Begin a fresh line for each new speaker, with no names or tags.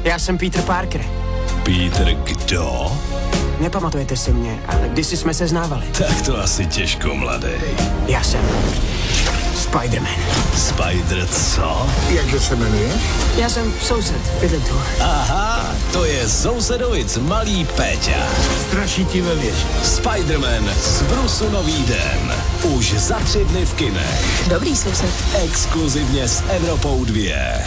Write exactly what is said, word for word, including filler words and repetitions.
Já jsem Peter Parker.
Peter kdo?
Nepamatujete si mě, ale kdysi jsme se znávali.
Tak to asi těžko, mladej.
Já jsem Spider-Man.
Spider co?
Jakže se jmenuje?
Já jsem soused, bydlím tu.
Aha, to je sousedovic malý Péťa.
Straší ti ve věži.
Spider-Man z Brusu nový den. Už za tři dny v kinech.
Dobrý soused.
Exkluzivně s Evropou dva.